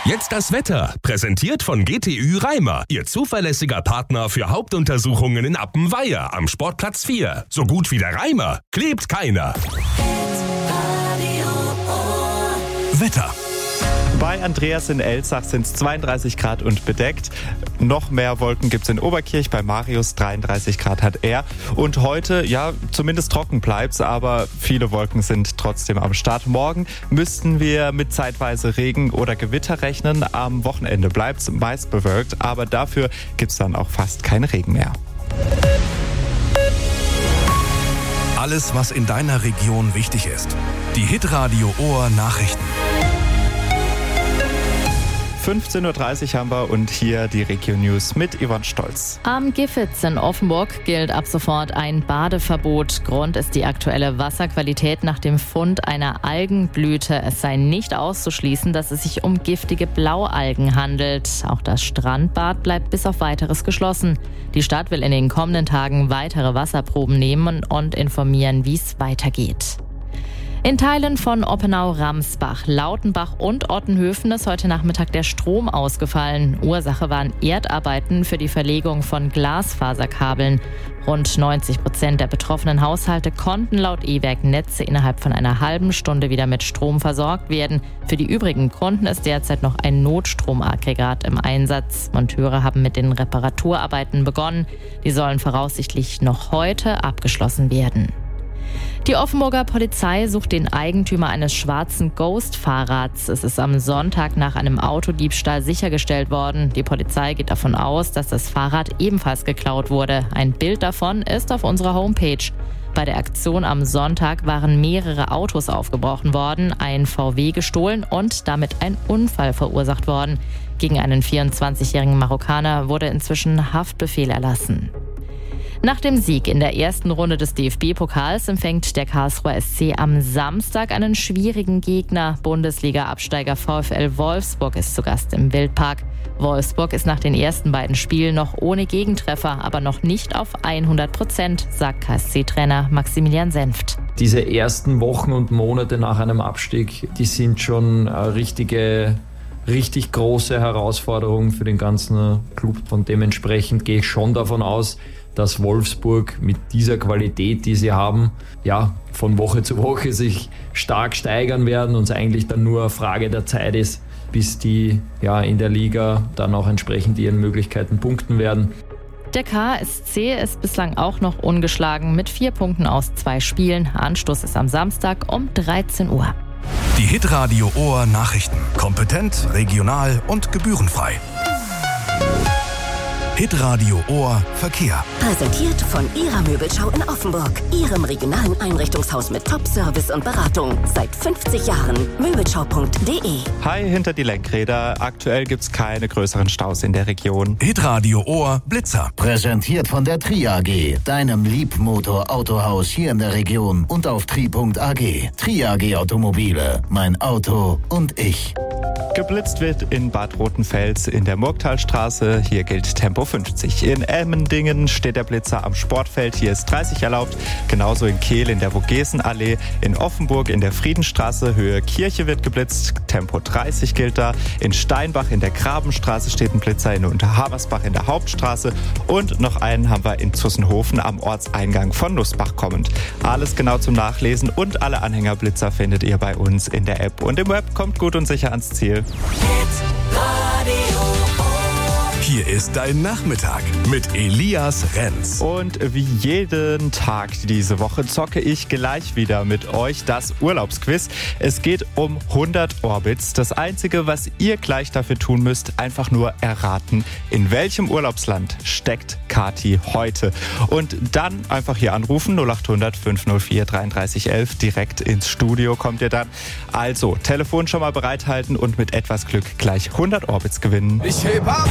Jetzt das Wetter, präsentiert von GTÜ Reimer, Ihr zuverlässiger Partner für Hauptuntersuchungen in Appenweier am Sportplatz 4. So gut wie der Reimer klebt keiner. Wetter. Bei Andreas in Elsach sind es 32 Grad und bedeckt. Noch mehr Wolken gibt es in Oberkirch. Bei Marius 33 Grad hat er. Und heute, ja, zumindest trocken bleibt's, aber viele Wolken sind trotzdem am Start. Morgen müssten wir mit zeitweise Regen oder Gewitter rechnen. Am Wochenende bleibt's meist bewölkt, aber dafür gibt's dann auch fast keinen Regen mehr. Alles, was in deiner Region wichtig ist. Die Hitradio Ohr Nachrichten. 15.30 Uhr haben wir und hier die Regio-News mit Yvonne Stolz. Am Gifhitz in Offenburg gilt ab sofort ein Badeverbot. Grund ist die aktuelle Wasserqualität nach dem Fund einer Algenblüte. Es sei nicht auszuschließen, dass es sich um giftige Blaualgen handelt. Auch das Strandbad bleibt bis auf Weiteres geschlossen. Die Stadt will in den kommenden Tagen weitere Wasserproben nehmen und informieren, wie es weitergeht. In Teilen von Oppenau-Ramsbach, Lautenbach und Ottenhöfen ist heute Nachmittag der Strom ausgefallen. Ursache waren Erdarbeiten für die Verlegung von Glasfaserkabeln. Rund 90% der betroffenen Haushalte konnten laut E-Werk Netze innerhalb von einer halben Stunde wieder mit Strom versorgt werden. Für die übrigen Kunden ist derzeit noch ein Notstromaggregat im Einsatz. Monteure haben mit den Reparaturarbeiten begonnen. Die sollen voraussichtlich noch heute abgeschlossen werden. Die Offenburger Polizei sucht den Eigentümer eines schwarzen Ghost-Fahrrads. Es ist am Sonntag nach einem Autodiebstahl sichergestellt worden. Die Polizei geht davon aus, dass das Fahrrad ebenfalls geklaut wurde. Ein Bild davon ist auf unserer Homepage. Bei der Aktion am Sonntag waren mehrere Autos aufgebrochen worden, ein VW gestohlen und damit ein Unfall verursacht worden. Gegen einen 24-jährigen Marokkaner wurde inzwischen Haftbefehl erlassen. Nach dem Sieg in der ersten Runde des DFB-Pokals empfängt der Karlsruher SC am Samstag einen schwierigen Gegner. Bundesliga-Absteiger VfL Wolfsburg ist zu Gast im Wildpark. Wolfsburg ist nach den ersten beiden Spielen noch ohne Gegentreffer, aber noch nicht auf 100%, sagt KSC-Trainer Maximilian Senft. Diese ersten Wochen und Monate nach einem Abstieg, die sind schon richtig große Herausforderung für den ganzen Club. Und dementsprechend gehe ich schon davon aus, dass Wolfsburg mit dieser Qualität, die sie haben, ja, von Woche zu Woche sich stark steigern werden und es eigentlich dann nur eine Frage der Zeit ist, bis die in der Liga dann auch entsprechend ihren Möglichkeiten punkten werden. Der KSC ist bislang auch noch ungeschlagen mit 4 Punkten aus 2 Spielen. Anstoß ist am Samstag um 13 Uhr. Die Hitradio Ohr Nachrichten. Kompetent, regional und gebührenfrei. Hitradio Ohr Verkehr. Präsentiert von Ihrer Möbelschau in Offenburg. Ihrem regionalen Einrichtungshaus mit Top-Service und Beratung. Seit 50 Jahren. Möbelschau.de. Hi, hinter die Lenkräder. Aktuell gibt's keine größeren Staus in der Region. Hitradio Ohr Blitzer. Präsentiert von der Tri AG, deinem Liebmotor-Autohaus hier in der Region und auf tri.ag. Tri AG Automobile. Mein Auto und ich. Geblitzt wird in Bad Rotenfels in der Murgtalstraße. Hier gilt Tempo 50. In Emmendingen steht der Blitzer am Sportfeld. Hier ist 30 erlaubt. Genauso in Kehl in der Vogesenallee. In Offenburg in der Friedenstraße Höhe Kirche wird geblitzt. Tempo 30 gilt da. In Steinbach in der Grabenstraße steht ein Blitzer. In Unterhaversbach in der Hauptstraße. Und noch einen haben wir in Zussenhofen am Ortseingang von Nussbach kommend. Alles genau zum Nachlesen und alle Anhängerblitzer findet ihr bei uns in der App. Und im Web. Kommt gut und sicher ans Ziel. Hier ist dein Nachmittag mit Elias Renz. Und wie jeden Tag diese Woche zocke ich gleich wieder mit euch das Urlaubsquiz. Es geht um 100 Orbits. Das Einzige, was ihr gleich dafür tun müsst, einfach nur erraten, in welchem Urlaubsland steckt Kathi heute. Und dann einfach hier anrufen, 0800 504 33 11. Direkt ins Studio kommt ihr dann. Also, Telefon schon mal bereithalten und mit etwas Glück gleich 100 Orbits gewinnen. Ich heb ab!